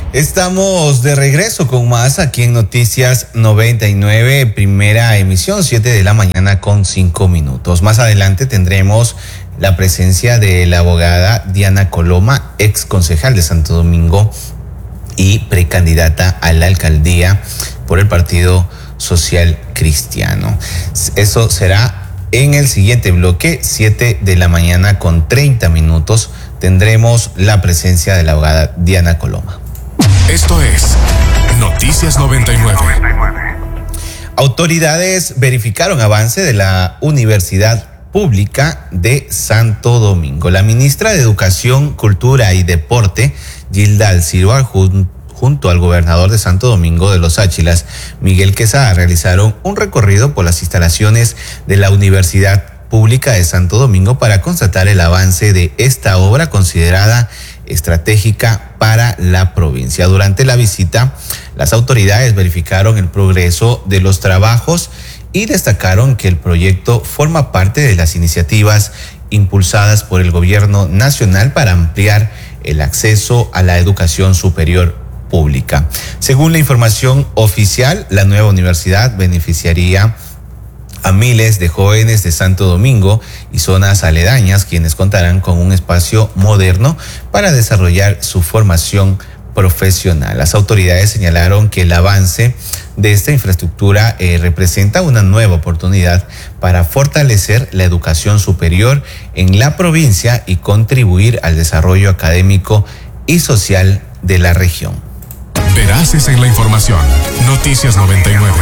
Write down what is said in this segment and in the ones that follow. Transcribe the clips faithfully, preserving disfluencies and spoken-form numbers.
Estamos de regreso con más aquí en Noticias noventa y nueve, primera emisión, siete de la mañana con cinco minutos. Más adelante tendremos la presencia de la abogada Diana Coloma, ex concejal de Santo Domingo y precandidata a la alcaldía por el Partido Social Cristiano. Eso será en el siguiente bloque, siete de la mañana con treinta minutos. Tendremos la presencia de la abogada Diana Coloma. Esto es Noticias noventa y nueve. Autoridades verificaron avance de la Universidad Pública de Santo Domingo. La ministra de Educación, Cultura y Deporte, Gilda Alcíbar, jun, junto al gobernador de Santo Domingo de los Áchilas, Miguel Quesada, realizaron un recorrido por las instalaciones de la Universidad Pública de Santo Domingo para constatar el avance de esta obra considerada estratégica para la provincia. Durante la visita, las autoridades verificaron el progreso de los trabajos y destacaron que el proyecto forma parte de las iniciativas impulsadas por el gobierno nacional para ampliar el acceso a la educación superior pública. Según la información oficial, la nueva universidad beneficiaría a miles de jóvenes de Santo Domingo y zonas aledañas, quienes contarán con un espacio moderno para desarrollar su formación profesional. Las autoridades señalaron que el avance de esta infraestructura eh, representa una nueva oportunidad para fortalecer la educación superior en la provincia y contribuir al desarrollo académico y social de la región. Veraces en la información. Noticias noventa y nueve.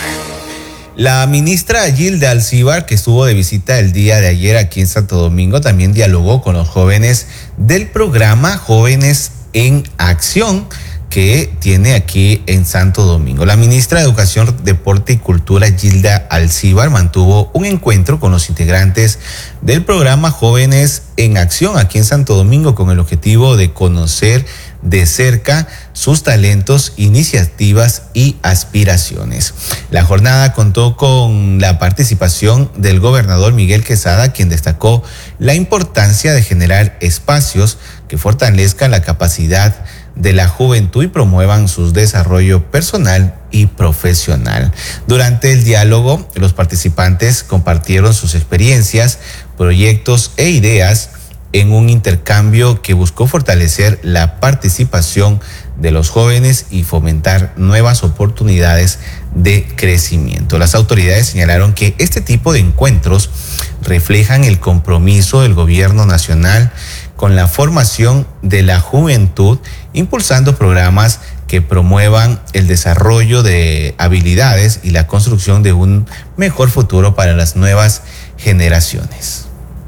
La ministra Gilda Alcíbar, que estuvo de visita el día de ayer aquí en Santo Domingo, también dialogó con los jóvenes del programa Jóvenes en Acción que tiene aquí en Santo Domingo. La ministra de Educación, Deporte y Cultura, Gilda Alcíbar, mantuvo un encuentro con los integrantes del programa Jóvenes en Acción aquí en Santo Domingo con el objetivo de conocer de cerca sus talentos, iniciativas y aspiraciones. La jornada contó con la participación del gobernador Miguel Quesada, quien destacó la importancia de generar espacios que fortalezcan la capacidad de la juventud y promuevan su desarrollo personal y profesional. Durante el diálogo, los participantes compartieron sus experiencias, proyectos e ideas en un intercambio que buscó fortalecer la participación de los jóvenes y fomentar nuevas oportunidades de crecimiento. Las autoridades señalaron que este tipo de encuentros reflejan el compromiso del gobierno nacional con la formación de la juventud, impulsando programas que promuevan el desarrollo de habilidades y la construcción de un mejor futuro para las nuevas generaciones.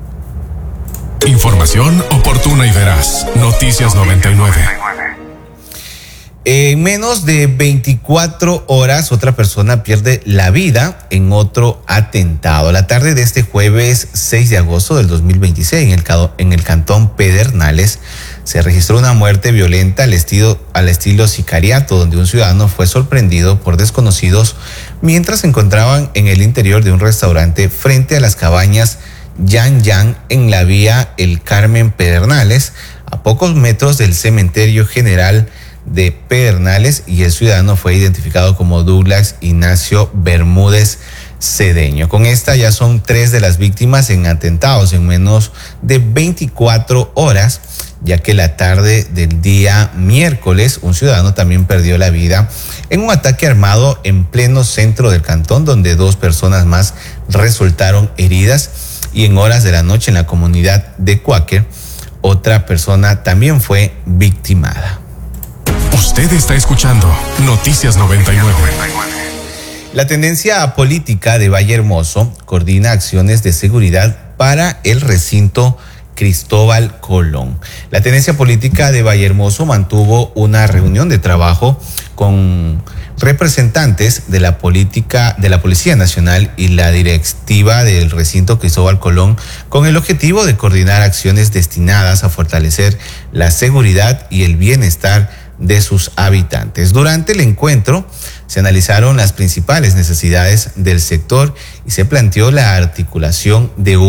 Información oportuna y veraz. Noticias noventa y nueve. En menos de veinticuatro horas, otra persona pierde la vida en otro atentado. La tarde de este jueves seis de agosto del dos mil veintiséis, en el, en el cantón Pedernales, se registró una muerte violenta al estilo, al estilo sicariato, donde un ciudadano fue sorprendido por desconocidos mientras se encontraban en el interior de un restaurante frente a las cabañas Yan Yan en la vía El Carmen Pedernales, a pocos metros del cementerio general de Pedernales, y el ciudadano fue identificado como Douglas Ignacio Bermúdez Cedeño. Con esta ya son tres de las víctimas en atentados en menos de veinticuatro horas, ya que la tarde del día miércoles un ciudadano también perdió la vida en un ataque armado en pleno centro del cantón, donde dos personas más resultaron heridas, y en horas de la noche en la comunidad de Cuáquer otra persona también fue victimada. Usted está escuchando Noticias noventa y nueve. La tendencia política de Vallehermoso coordina acciones de seguridad para el recinto Cristóbal Colón. La tendencia política de Vallehermoso mantuvo una reunión de trabajo con representantes de la política de la Policía Nacional y la directiva del recinto Cristóbal Colón con el objetivo de coordinar acciones destinadas a fortalecer la seguridad y el bienestar de sus habitantes. Durante el encuentro se analizaron las principales necesidades del sector y se planteó la articulación de un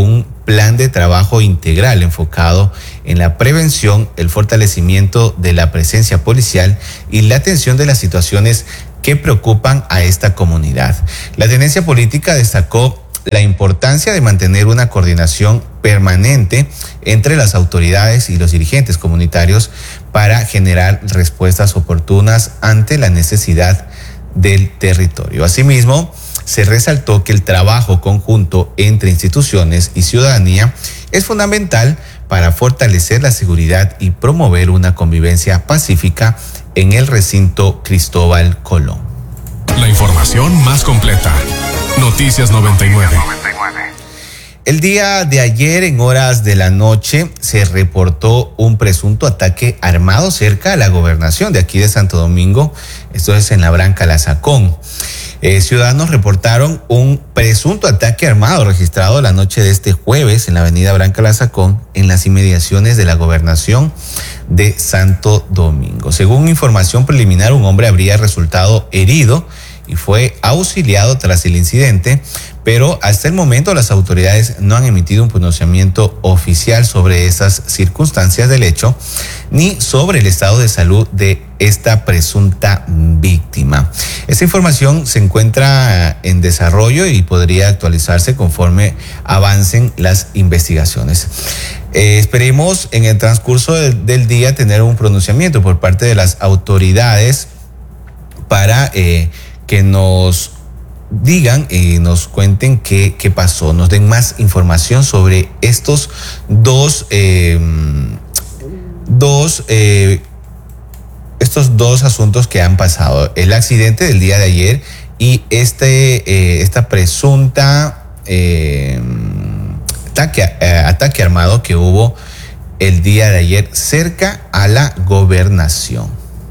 plan de trabajo integral enfocado en la prevención, el fortalecimiento de la presencia policial y la atención de las situaciones que preocupan a esta comunidad. La tenencia política destacó la importancia de mantener una coordinación permanente entre las autoridades y los dirigentes comunitarios para generar respuestas oportunas ante la necesidad del territorio. Asimismo, se resaltó que el trabajo conjunto entre instituciones y ciudadanía es fundamental para fortalecer la seguridad y promover una convivencia pacífica en el recinto Cristóbal Colón. La información más completa. Noticias noventa y nueve. El día de ayer, en horas de la noche, se reportó un presunto ataque armado cerca de la gobernación de aquí de Santo Domingo. Esto es en la Branca La Zacón. Eh, ciudadanos reportaron un presunto ataque armado registrado la noche de este jueves en la avenida Branca La Zacón, en las inmediaciones de la gobernación de Santo Domingo. Según información preliminar, un hombre habría resultado herido y fue auxiliado tras el incidente, pero hasta el momento las autoridades no han emitido un pronunciamiento oficial sobre esas circunstancias del hecho, ni sobre el estado de salud de esta presunta víctima. Esta información se encuentra en desarrollo y podría actualizarse conforme avancen las investigaciones. Eh, esperemos en el transcurso de, del día tener un pronunciamiento por parte de las autoridades para eh, que nos digan y nos cuenten qué, qué pasó, nos den más información sobre estos dos, eh, dos, eh, estos dos asuntos que han pasado, el accidente del día de ayer y este, eh, esta presunta eh, ataque, eh, ataque armado que hubo el día de ayer cerca a la gobernación.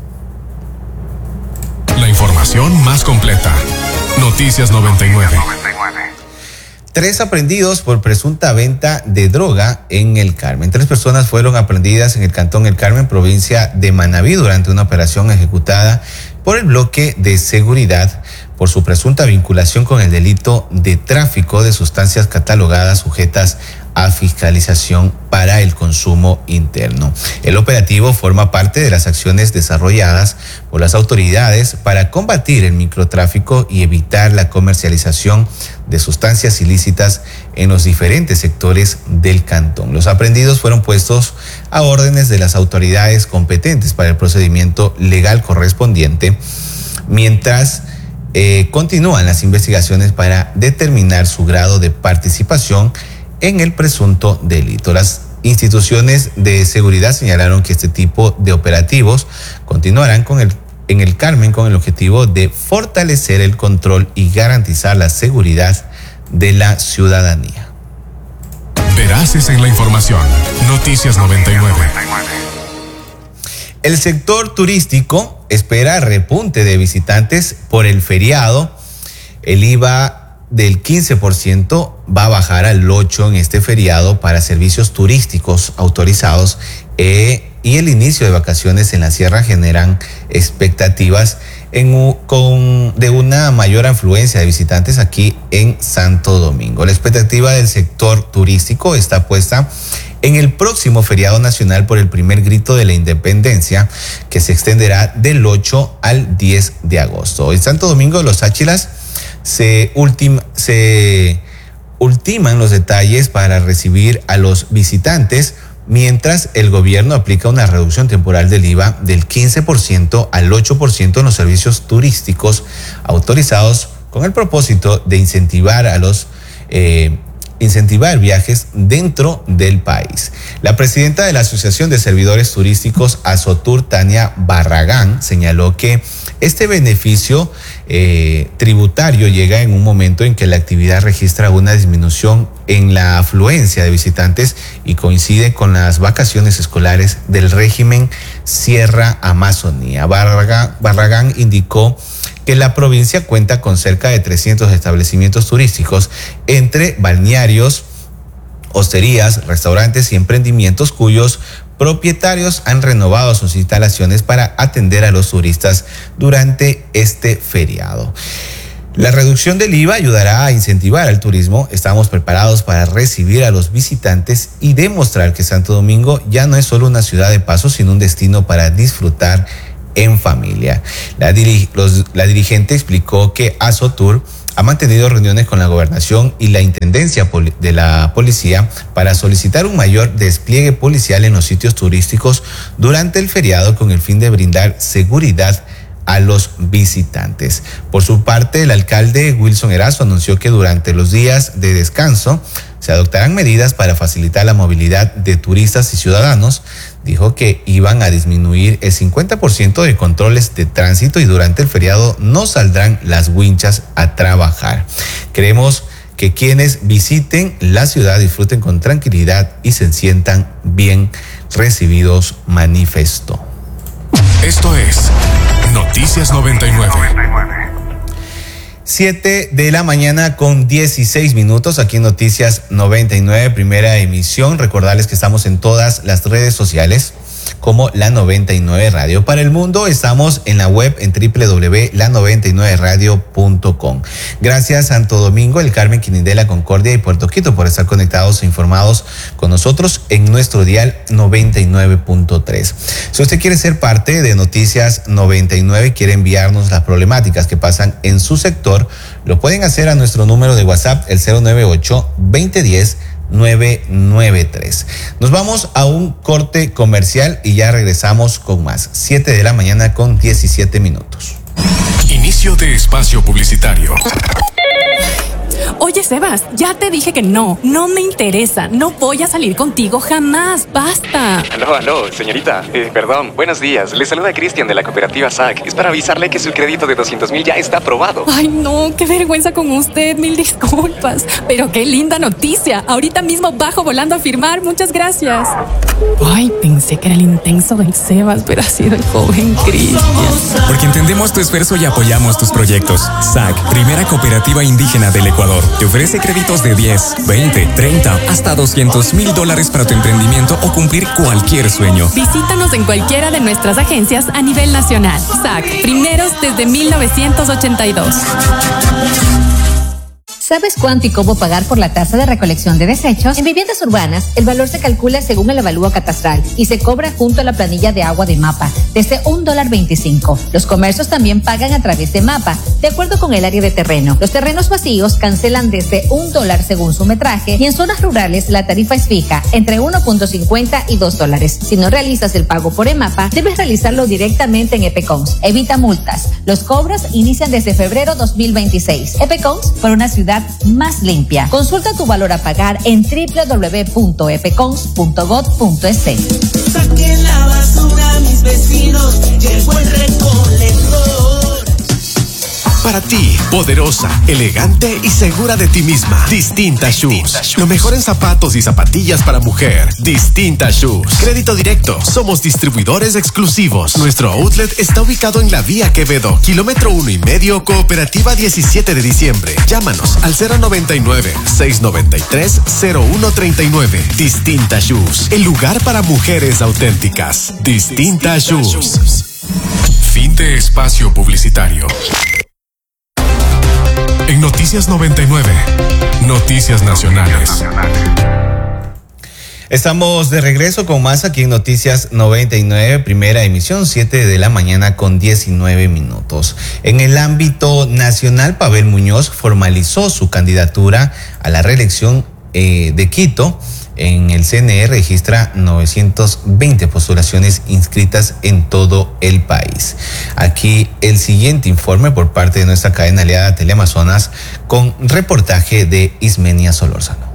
La información más completa. Noticias noventa y nueve. Tres aprendidos por presunta venta de droga en El Carmen. Tres personas fueron aprendidas en el cantón El Carmen, provincia de Manabí, durante una operación ejecutada por el bloque de seguridad por su presunta vinculación con el delito de tráfico de sustancias catalogadas sujetas a fiscalización para el consumo interno. El operativo forma parte de las acciones desarrolladas por las autoridades para combatir el microtráfico y evitar la comercialización de sustancias ilícitas en los diferentes sectores del cantón. Los aprehendidos fueron puestos a órdenes de las autoridades competentes para el procedimiento legal correspondiente, mientras eh, continúan las investigaciones para determinar su grado de participación en el presunto delito. Las instituciones de seguridad señalaron que este tipo de operativos continuarán con el, en el Carmen con el objetivo de fortalecer el control y garantizar la seguridad de la ciudadanía. Veraces en la información. Noticias noventa y nueve. El sector turístico espera repunte de visitantes por el feriado. El I V A del quince por ciento va a bajar al ocho por ciento en este feriado para servicios turísticos autorizados eh, y el inicio de vacaciones en la sierra generan expectativas en, con, de una mayor afluencia de visitantes aquí en Santo Domingo. La expectativa del sector turístico está puesta en el próximo feriado nacional por el primer grito de la independencia, que se extenderá del ocho al diez de agosto. En Santo Domingo de los Áchilas Se, ultima, se ultiman los detalles para recibir a los visitantes, mientras el gobierno aplica una reducción temporal del I V A del quince por ciento al ocho por ciento en los servicios turísticos autorizados, con el propósito de incentivar a los eh, incentivar viajes dentro del país. La presidenta de la Asociación de Servidores Turísticos, Asotur, Tania Barragán, señaló que este beneficio eh, tributario llega en un momento en que la actividad registra una disminución en la afluencia de visitantes y coincide con las vacaciones escolares del régimen Sierra Amazonía. Barragán, Barragán indicó que la provincia cuenta con cerca de trescientos establecimientos turísticos entre balnearios, hosterías, restaurantes y emprendimientos cuyos propietarios han renovado sus instalaciones para atender a los turistas durante este feriado. La reducción del I V A ayudará a incentivar al turismo. Estamos preparados para recibir a los visitantes y demostrar que Santo Domingo ya no es solo una ciudad de paso, sino un destino para disfrutar en familia. La, diri- los, la dirigente explicó que Azotur ha mantenido reuniones con la gobernación y la intendencia de la policía para solicitar un mayor despliegue policial en los sitios turísticos durante el feriado con el fin de brindar seguridad a los visitantes. Por su parte, el alcalde Wilson Erazo anunció que durante los días de descanso se adoptarán medidas para facilitar la movilidad de turistas y ciudadanos. Dijo que iban a disminuir el cincuenta por ciento de controles de tránsito y durante el feriado no saldrán las winchas a trabajar. Queremos que quienes visiten la ciudad disfruten con tranquilidad y se sientan bien recibidos, manifestó. Esto es Noticias noventa y nueve. siete de la mañana con dieciséis minutos aquí en Noticias noventa y nueve, primera emisión. Recordarles que estamos en todas las redes sociales como La noventa y nueve Radio. Para el mundo estamos en la web en doble u doble u doble u punto la noventa y nueve radio punto com. Gracias Santo Domingo, El Carmen, Quinindé, Concordia y Puerto Quito por estar conectados e informados con nosotros en nuestro dial noventa y nueve punto tres. Si usted quiere ser parte de Noticias noventa y nueve, quiere enviarnos las problemáticas que pasan en su sector, lo pueden hacer a nuestro número de WhatsApp, el cero nueve ocho, veinte diez, nueve nueve tres. Nos vamos a un corte comercial y ya regresamos con más. siete de la mañana con diecisiete minutos. Inicio de espacio publicitario. Oye, Sebas, ya te dije que no, no me interesa, no voy a salir contigo jamás, basta. Aló, aló, señorita, eh, perdón, buenos días, le saluda Cristian de la cooperativa S A C, es para avisarle que su crédito de doscientos mil ya está aprobado. Ay, no, qué vergüenza con usted, mil disculpas, pero qué linda noticia, ahorita mismo bajo volando a firmar, muchas gracias. Ay, pensé que era el intenso del Sebas, pero ha sido el joven Cristian. Porque entendemos tu esfuerzo y apoyamos tus proyectos. S A C, primera cooperativa indígena del Ecuador, te ofrece créditos de diez, veinte, treinta, hasta doscientos mil dólares para tu emprendimiento o cumplir cualquier sueño. Visítanos en cualquiera de nuestras agencias a nivel nacional. S A C, primeros desde mil novecientos ochenta y dos. ¿Sabes cuánto y cómo pagar por la tasa de recolección de desechos? En viviendas urbanas, el valor se calcula según el avalúo catastral y se cobra junto a la planilla de agua de MAPA, desde un dólar veinticinco. Los comercios también pagan a través de MAPA, de acuerdo con el área de terreno. Los terrenos vacíos cancelan desde un dólar según su metraje y en zonas rurales la tarifa es fija, entre uno punto cincuenta y dos dólares. Si no realizas el pago por EMAPA, debes realizarlo directamente en EPECONS. Evita multas. Los cobros inician desde febrero dos mil veintiséis. EPECONS, por una ciudad más limpia. Consulta tu valor a pagar en doble u doble u doble u punto epecons punto gov punto es. Saquen la basura, mis vecinos, llegó el recolector. Para ti, poderosa, elegante y segura de ti misma. Distinta Shoes. Lo mejor en zapatos y zapatillas para mujer. Distinta Shoes. Crédito directo. Somos distribuidores exclusivos. Nuestro outlet está ubicado en la vía Quevedo, kilómetro uno y medio, cooperativa diecisiete de diciembre. Llámanos al cero noventa y nueve, seiscientos noventa y tres, cero uno treinta y nueve. Distinta Shoes. El lugar para mujeres auténticas. Distinta Shoes. Fin de espacio publicitario. En Noticias noventa y nueve, Noticias Nacionales. Estamos de regreso con más aquí en Noticias noventa y nueve, primera emisión, siete de la mañana con diecinueve minutos. En el ámbito nacional, Pavel Muñoz formalizó su candidatura a la reelección eh, de Quito. En el C N E registra novecientas veinte postulaciones inscritas en todo el país. Aquí el siguiente informe por parte de nuestra cadena aliada Teleamazonas con reportaje de Ismenia Solórzano.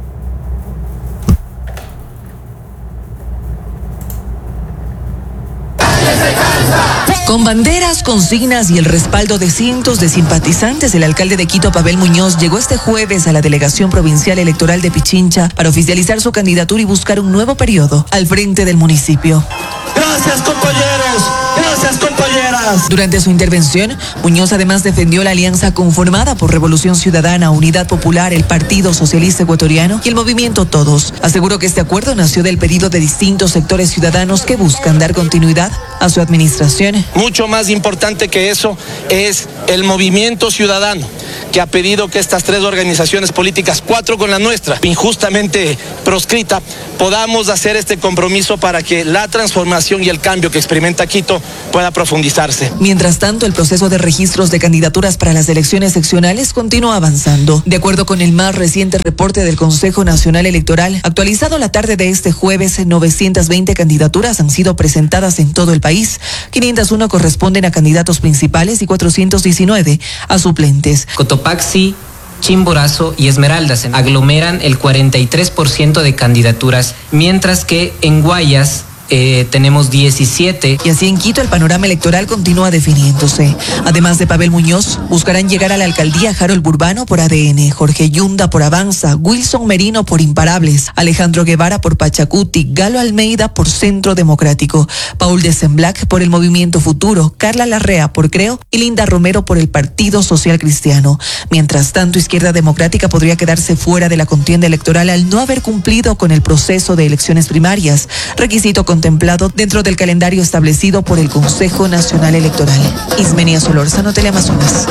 Con banderas, consignas y el respaldo de cientos de simpatizantes, el alcalde de Quito, Pavel Muñoz, llegó este jueves a la Delegación Provincial Electoral de Pichincha para oficializar su candidatura y buscar un nuevo periodo al frente del municipio. Gracias, compañeros. Gracias, compañeras. Durante su intervención, Muñoz además defendió la alianza conformada por Revolución Ciudadana, Unidad Popular, el Partido Socialista Ecuatoriano y el Movimiento Todos. Aseguró que este acuerdo nació del pedido de distintos sectores ciudadanos que buscan dar continuidad a su administración. Mucho más importante que eso es el movimiento ciudadano que ha pedido que estas tres organizaciones políticas, cuatro con la nuestra, injustamente proscrita, podamos hacer este compromiso para que la transformación y el cambio que experimenta Quito pueda profundizarse. Mientras tanto, el proceso de registros de candidaturas para las elecciones seccionales continúa avanzando. De acuerdo con el más reciente reporte del Consejo Nacional Electoral, actualizado la tarde de este jueves, novecientas veinte candidaturas han sido presentadas en todo el país. quinientas uno corresponden a candidatos principales y cuatrocientos diecinueve a suplentes. Cotopaxi, Chimborazo y Esmeraldas aglomeran el cuarenta y tres por ciento de candidaturas, mientras que en Guayas Eh, tenemos diecisiete. Y así en Quito el panorama electoral continúa definiéndose. Además de Pavel Muñoz, buscarán llegar a la alcaldía Harold Burbano por A D N, Jorge Yunda por Avanza, Wilson Merino por Imparables, Alejandro Guevara por Pachacuti, Galo Almeida por Centro Democrático, Paul Desemblac por el Movimiento Futuro, Carla Larrea por Creo y Linda Romero por el Partido Social Cristiano. Mientras tanto, Izquierda Democrática podría quedarse fuera de la contienda electoral al no haber cumplido con el proceso de elecciones primarias, requisito con contemplado dentro del calendario establecido por el Consejo Nacional Electoral. Ismenia Solórzano, Teleamazonas.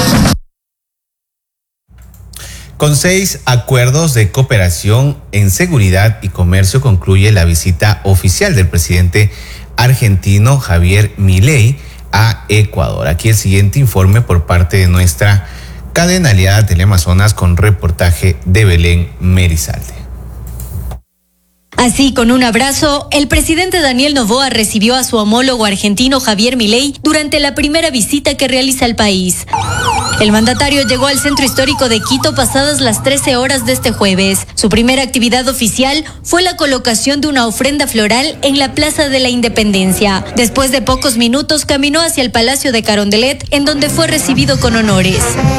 Con seis acuerdos de cooperación en seguridad y comercio concluye la visita oficial del presidente argentino Javier Milei a Ecuador. Aquí el siguiente informe por parte de nuestra cadena aliada Teleamazonas con reportaje de Belén Merizalde. Así, con un abrazo, el presidente Daniel Noboa recibió a su homólogo argentino Javier Milei durante la primera visita que realiza al país. El mandatario llegó al centro histórico de Quito pasadas las trece horas de este jueves. Su primera actividad oficial fue la colocación de una ofrenda floral en la Plaza de la Independencia. Después de pocos minutos caminó hacia el Palacio de Carondelet, en donde fue recibido con honores.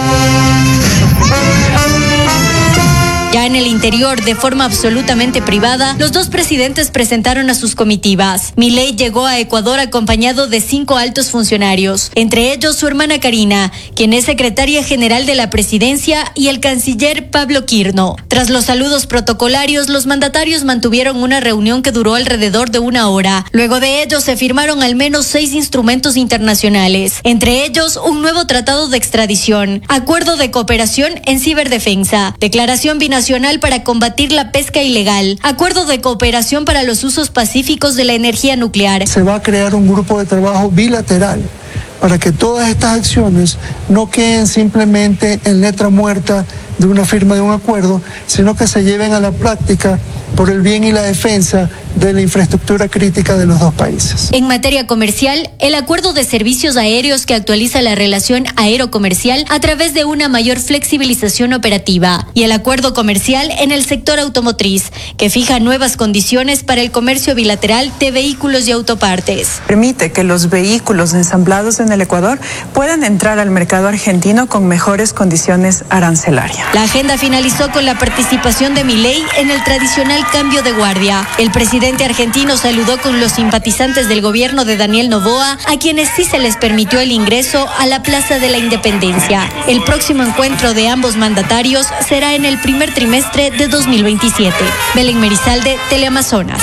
Ya en el interior, de forma absolutamente privada, los dos presidentes presentaron a sus comitivas. Milei llegó a Ecuador acompañado de cinco altos funcionarios, entre ellos su hermana Karina, quien es secretaria general de la presidencia, y el canciller Pablo Quirno. Tras los saludos protocolarios, los mandatarios mantuvieron una reunión que duró alrededor de una hora. Luego de ello, se firmaron al menos seis instrumentos internacionales, entre ellos un nuevo tratado de extradición, acuerdo de cooperación en ciberdefensa, declaración binacional para combatir la pesca ilegal, acuerdo de cooperación para los usos pacíficos de la energía nuclear. Se va a crear un grupo de trabajo bilateral para que todas estas acciones no queden simplemente en letra muerta de una firma de un acuerdo, sino que se lleven a la práctica por el bien y la defensa de la infraestructura crítica de los dos países. En materia comercial, el acuerdo de servicios aéreos que actualiza la relación aerocomercial a través de una mayor flexibilización operativa, y el acuerdo comercial en el sector automotriz, que fija nuevas condiciones para el comercio bilateral de vehículos y autopartes. Permite que los vehículos ensamblados en el Ecuador puedan entrar al mercado argentino con mejores condiciones arancelarias. La agenda finalizó con la participación de Milei en el tradicional cambio de guardia. El presidente argentino saludó con los simpatizantes del gobierno de Daniel Noboa, a quienes sí se les permitió el ingreso a la Plaza de la Independencia. El próximo encuentro de ambos mandatarios será en el primer trimestre de dos mil veintisiete. Belén Merizalde, Teleamazonas.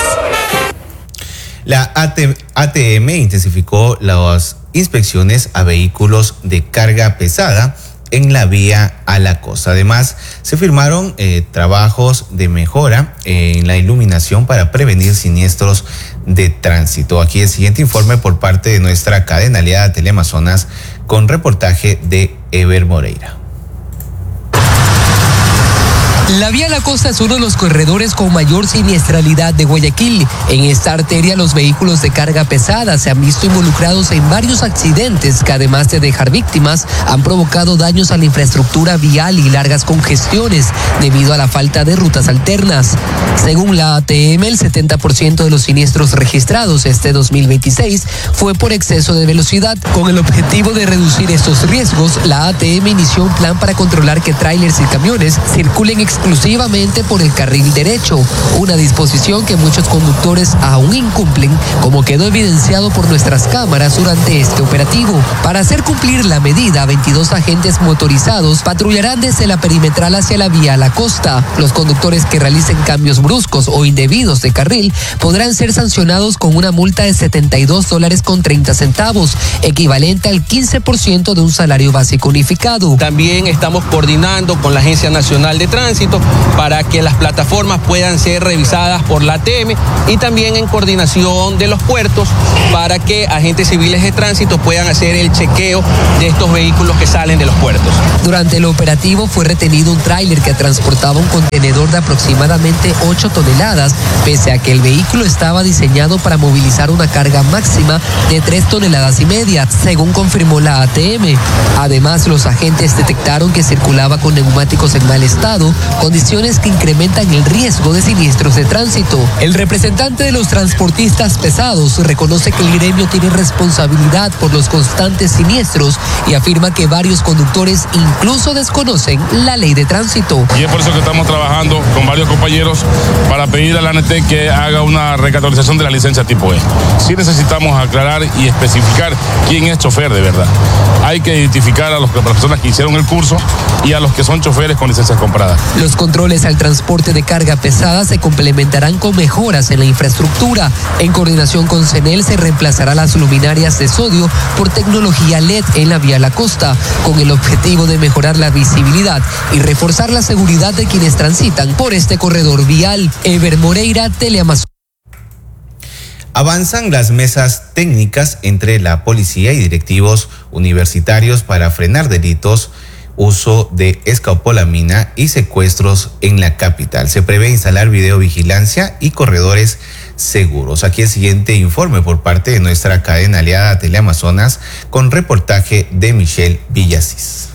La A T M intensificó las inspecciones a vehículos de carga pesada en la vía a la costa. Además, se firmaron eh, trabajos de mejora en la iluminación para prevenir siniestros de tránsito. Aquí el siguiente informe por parte de nuestra cadena aliada Teleamazonas con reportaje de Ever Moreira. La vía a la costa es uno de los corredores con mayor siniestralidad de Guayaquil. En esta arteria los vehículos de carga pesada se han visto involucrados en varios accidentes que, además de dejar víctimas, han provocado daños a la infraestructura vial y largas congestiones debido a la falta de rutas alternas. Según la A T M, el setenta por ciento de los siniestros registrados este dos mil veintiséis fue por exceso de velocidad. Con el objetivo de reducir estos riesgos, la A T M inició un plan para controlar que tráilers y camiones circulen exclusivamente por el carril derecho, una disposición que muchos conductores aún incumplen, como quedó evidenciado por nuestras cámaras durante este operativo. Para hacer cumplir la medida, veintidós agentes motorizados patrullarán desde la perimetral hacia la vía a la costa. Los conductores que realicen cambios bruscos o indebidos de carril podrán ser sancionados con una multa de setenta y dos dólares con treinta centavos, equivalente al quince por ciento de un salario básico unificado. También estamos coordinando con la Agencia Nacional de Tránsito para que las plataformas puedan ser revisadas por la A T M y también en coordinación de los puertos para que agentes civiles de tránsito puedan hacer el chequeo de estos vehículos que salen de los puertos. Durante el operativo fue retenido un tráiler que transportaba un contenedor de aproximadamente ocho toneladas, pese a que el vehículo estaba diseñado para movilizar una carga máxima de tres toneladas y media, según confirmó la A T M. Además, los agentes detectaron que circulaba con neumáticos en mal estado, condiciones que incrementan el riesgo de siniestros de tránsito. El representante de los transportistas pesados reconoce que el gremio tiene responsabilidad por los constantes siniestros y afirma que varios conductores incluso desconocen la ley de tránsito. Y es por eso que estamos trabajando con varios compañeros para pedir a la A N T que haga una recategorización de la licencia tipo E. Sí necesitamos aclarar y especificar quién es chofer de verdad. Hay que identificar a, los, a las personas que hicieron el curso y a los que son choferes con licencias compradas. Los controles al transporte de carga pesada se complementarán con mejoras en la infraestructura. En coordinación con CENEL se reemplazará las luminarias de sodio por tecnología L E D en la vía La Costa, con el objetivo de mejorar la visibilidad y reforzar la seguridad de quienes transitan por este corredor vial. Ever Moreira, Teleamazonas. Avanzan las mesas técnicas entre la policía y directivos universitarios para frenar delitos, uso de escopolamina y secuestros en la capital. Se prevé instalar videovigilancia y corredores seguros. Aquí el siguiente informe por parte de nuestra cadena aliada Teleamazonas con reportaje de Michelle Villasís.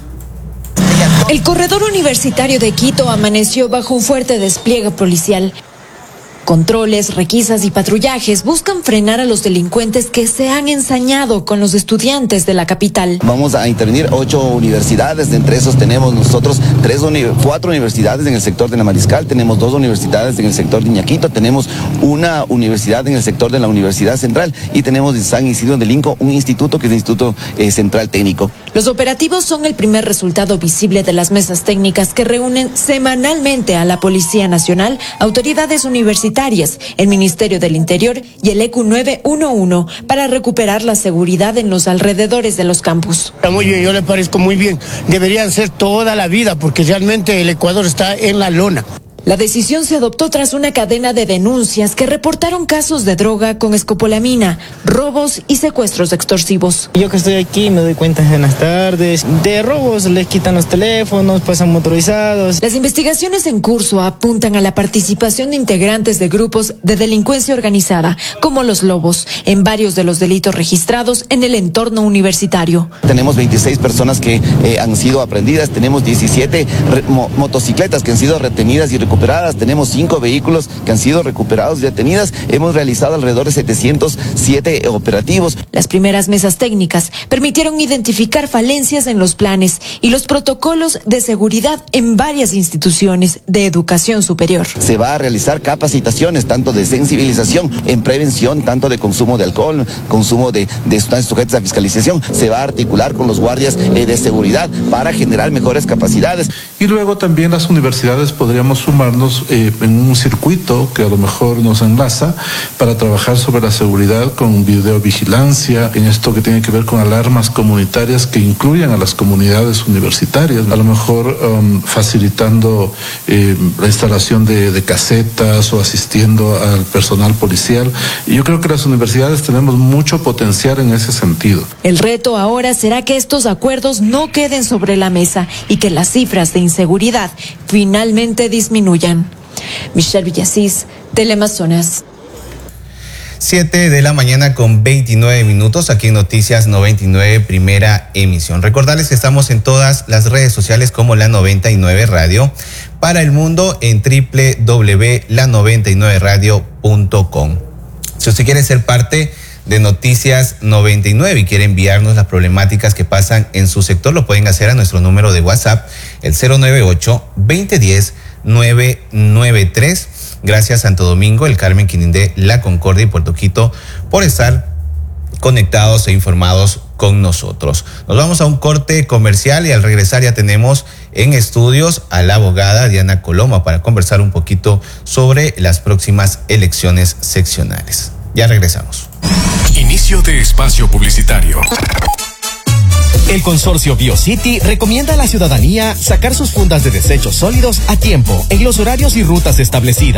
El corredor universitario de Quito amaneció bajo un fuerte despliegue policial. Controles, requisas y patrullajes buscan frenar a los delincuentes que se han ensañado con los estudiantes de la capital. Vamos a intervenir ocho universidades, entre esos tenemos nosotros tres, uni cuatro universidades en el sector de la Mariscal, tenemos dos universidades en el sector de Iñaquito, tenemos una universidad en el sector de la Universidad Central y tenemos en San Isidro de Linco un instituto que es el Instituto eh, Central Técnico. Los operativos son el primer resultado visible de las mesas técnicas que reúnen semanalmente a la Policía Nacional, autoridades universitarias, el Ministerio del Interior y el E Q nueve uno uno para recuperar la seguridad en los alrededores de los campus. Muy bien, yo le parezco muy bien. Deberían ser toda la vida porque realmente el Ecuador está en la lona. La decisión se adoptó tras una cadena de denuncias que reportaron casos de droga con escopolamina, robos y secuestros extorsivos. Yo que estoy aquí me doy cuenta en las tardes de robos, les quitan los teléfonos, pasan motorizados. Las investigaciones en curso apuntan a la participación de integrantes de grupos de delincuencia organizada, como los Lobos, en varios de los delitos registrados en el entorno universitario. Tenemos veintiséis personas que eh, han sido aprendidas, tenemos diecisiete mo motocicletas que han sido retenidas y recuperadas. Tenemos cinco vehículos que han sido recuperados y detenidas. Hemos realizado alrededor de setecientos siete operativos. Las primeras mesas técnicas permitieron identificar falencias en los planes y los protocolos de seguridad en varias instituciones de educación superior. Se va a realizar capacitaciones tanto de sensibilización en prevención, tanto de consumo de alcohol, consumo de, de sustancias sujetas a fiscalización. Se va a articular con los guardias eh, de seguridad para generar mejores capacidades. Y luego también las universidades podríamos sumar Eh, en un circuito que a lo mejor nos enlaza para trabajar sobre la seguridad con videovigilancia, en esto que tiene que ver con alarmas comunitarias que incluyan a las comunidades universitarias, a lo mejor um, facilitando eh, la instalación de, de casetas o asistiendo al personal policial. Y yo creo que las universidades tenemos mucho potencial en ese sentido. El reto ahora será que estos acuerdos no queden sobre la mesa y que las cifras de inseguridad finalmente disminuyan. Michelle Villasís, Teleamazonas. siete de la mañana con veintinueve minutos aquí en Noticias noventa y nueve, primera emisión. Recordarles que estamos en todas las redes sociales como La noventa y nueve Radio, para el mundo en doble u doble u doble u punto la noventa y nueve radio punto com. Si usted quiere ser parte de Noticias noventa y nueve y quiere enviarnos las problemáticas que pasan en su sector, lo pueden hacer a nuestro número de WhatsApp, el cero nueve ocho, veinte diez, nueve nueve tres. Gracias Santo Domingo, El Carmen, Quinindé, La Concordia y Puerto Quito por estar conectados e informados con nosotros. Nos vamos a un corte comercial y al regresar ya tenemos en estudios a la abogada Diana Coloma para conversar un poquito sobre las próximas elecciones seccionales. Ya regresamos. Inicio de espacio publicitario. El consorcio BioCity recomienda a la ciudadanía sacar sus fundas de desechos sólidos a tiempo, en los horarios y rutas establecidas.